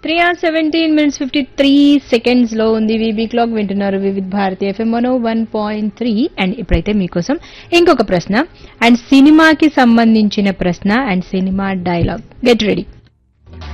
3:17:53 లో ఉంది VB clock. వింటున్నారు వివిధ్ భారతి FM 101.3. అండ్ ఇప్పుడైతే మీకోసం ఇంకొక ప్రశ్న అండ్ సినిమాకి సంబంధించిన ప్రశ్న and cinema dialogue. Get ready.